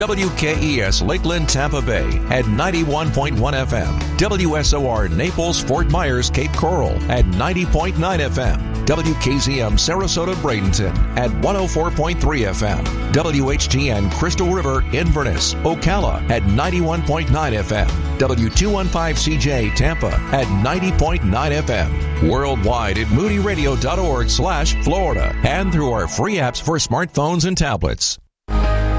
WKES Lakeland, Tampa Bay at 91.1 FM. WSOR Naples, Fort Myers, Cape Coral at 90.9 FM. WKZM Sarasota, Bradenton at 104.3 FM. WHTN Crystal River, Inverness, Ocala at 91.9 FM. W215CJ Tampa at 90.9 FM. Worldwide at moodyradio.org/Florida and through our free apps for smartphones and tablets.